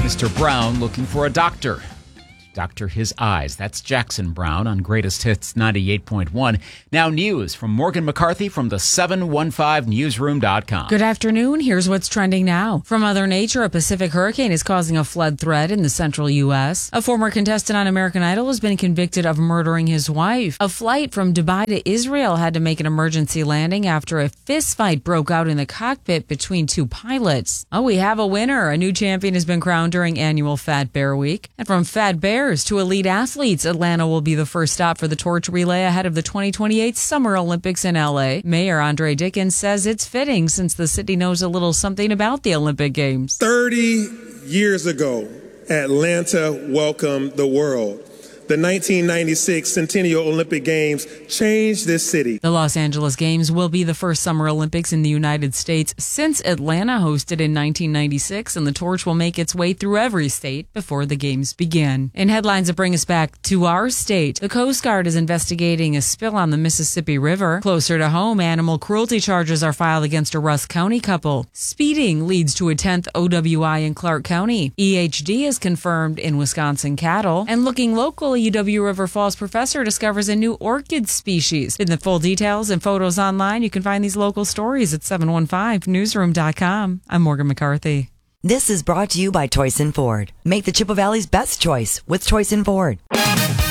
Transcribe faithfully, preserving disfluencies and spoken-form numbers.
Mister Brown looking for a doctor. Doctor his eyes. That's Jackson Browne on Greatest Hits ninety-eight point one. Now news from Morgan McCarthy from the seven one five newsroom dot com. Good afternoon. Here's what's trending now. From Mother Nature, a Pacific hurricane is causing a flood threat in the central U S. A former contestant on American Idol has been convicted of murdering his wife. A flight from Dubai to Israel had to make an emergency landing after a fistfight broke out in the cockpit between two pilots. Oh, we have a winner. A new champion has been crowned during annual Fat Bear Week. And from Fat Bear to elite athletes, Atlanta will be the first stop for the torch relay ahead of the twenty twenty-eight Summer Olympics in L A. Mayor Andre Dickens says it's fitting since the city knows a little something about the Olympic Games. thirty years ago, Atlanta welcomed the world. The nineteen ninety-six Centennial Olympic Games changed this city. The Los Angeles Games will be the first Summer Olympics in the United States since Atlanta hosted in nineteen ninety-six, and the torch will make its way through every state before the Games begin. In headlines that bring us back to our state, the Coast Guard is investigating a spill on the Mississippi River. Closer to home, animal cruelty charges are filed against a Rusk County couple. Speeding leads to a tenth O W I in Clark County. E H D is confirmed in Wisconsin cattle. And looking locally, U W River Falls professor discovers a new orchid species. In the full details and photos online, you can find these local stories at seven one five newsroom dot com. I'm Morgan McCarthy. This is brought to you by Toyson Ford. Make the Chippewa Valley's best choice with Toyson Ford.